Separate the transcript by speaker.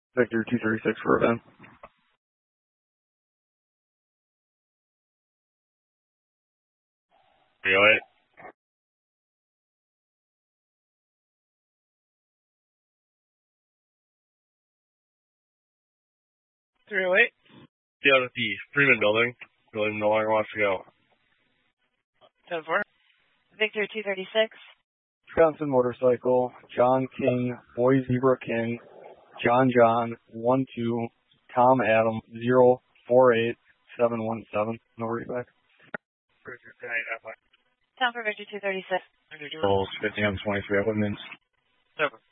Speaker 1: Victor 236 for event.
Speaker 2: 308. Down at the Freeman building. Building no longer wants to go.
Speaker 3: 10-4. Victor 236.
Speaker 1: Wisconsin Motorcycle, John King, Boy Zebra King, John 12, Tom Adam 048717. No readback.
Speaker 3: Time for Victor 236.
Speaker 1: Bulls 50 on 23 at Woodman's.
Speaker 3: Over.